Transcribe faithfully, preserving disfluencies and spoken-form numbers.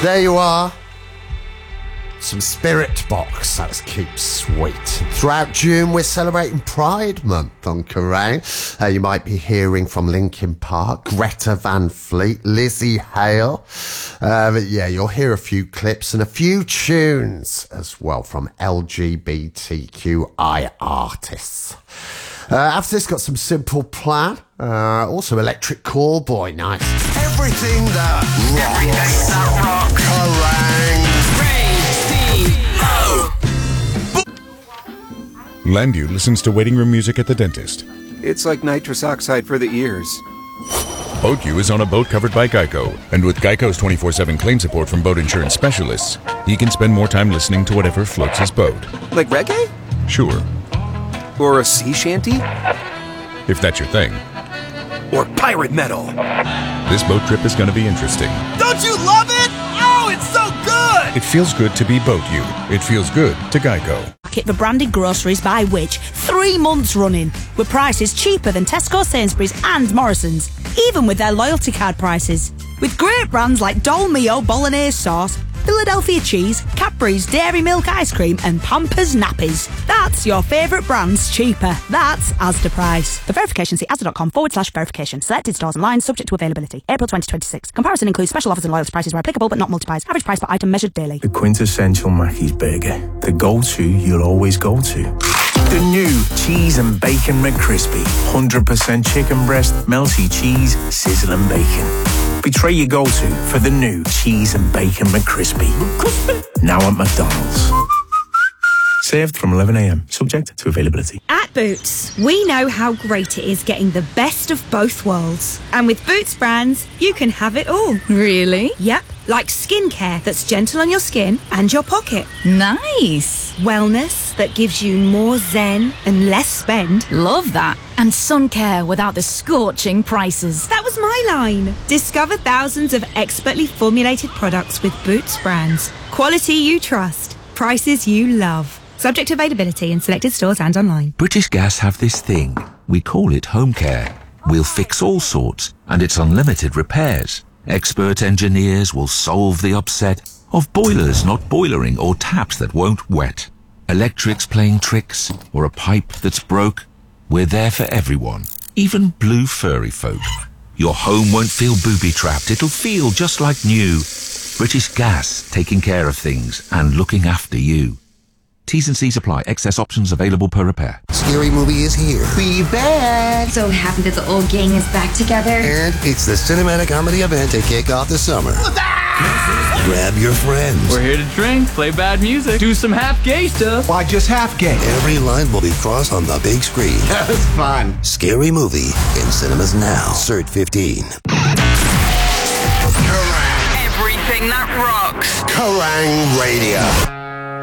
There you are. Some Spirit Box. That's Keep Sweet. Throughout June, we're celebrating Pride Month on Kerrang. Uh, you might be hearing from Linkin Park, Greta Van Fleet, Lizzie Hale. Uh, but yeah, you'll hear a few clips and a few tunes as well from L G B T Q I artists. Uh, after this, got some Simple Plan. Uh, also, Electric Callboy. Nice. Everything that rocks. Everything that rocks. Kerrang. Landu listens to waiting room music at the dentist. It's like nitrous oxide for the ears. BoatU is on a boat covered by Geico, and with Geico's twenty-four seven claim support from boat insurance specialists, he can spend more time listening to whatever floats his boat. Like reggae? Sure. Or a sea shanty? If that's your thing. Or pirate metal. This boat trip is going to be interesting. Don't you love it? Oh, it's so good! It feels good to be BoatU. It feels good to Geico. For branded groceries by Which three months running with prices cheaper than Tesco, Sainsbury's and Morrison's, even with their loyalty card prices. With great brands like Dolmio Bolognese sauce, Philadelphia cheese, Cadbury's Dairy Milk ice cream and Pampers nappies. That's your favourite brands cheaper. That's Asda price. For verification, see asda.com forward slash verification. Selected stores and lines subject to availability. April twenty twenty-six. Comparison includes special offers and loyalty prices where applicable but not multiplies. Average price per item measured daily. The quintessential Mackey's burger. The go-to you'll always go to. The new Cheese and Bacon McCrispy. one hundred percent chicken breast, melty cheese, sizzling bacon. Betray your go-to for the new Cheese and Bacon McCrispy. Now at McDonald's. Served from eleven a.m. Subject to availability. At Boots, we know how great it is getting the best of both worlds. And with Boots brands, you can have it all. Really? Yep. Like skincare that's gentle on your skin and your pocket. Nice. Wellness that gives you more zen and less spend. Love that. And sun care without the scorching prices. That was my line. Discover thousands of expertly formulated products with Boots brands. Quality you trust. Prices you love. Subject to availability in selected stores and online. British Gas have this thing. We call it home care. We'll fix all sorts, and it's unlimited repairs. Expert engineers will solve the upset of boilers not boilering or taps that won't wet. Electrics playing tricks or a pipe that's broke. We're there for everyone, even blue furry folk. Your home won't feel booby-trapped. It'll feel just like new. British Gas, taking care of things and looking after you. T's and C's apply. Excess options available per repair. Scary Movie is here. Be back. So happy that the old gang is back together. And it's the cinematic comedy event to kick off the summer. Grab your friends. We're here to drink, play bad music, do some half gay stuff. Why just half gay? Every line will be crossed on the big screen. That was fun. Scary Movie in cinemas now. Cert fifteen. Everything that rocks. Kerrang Radio.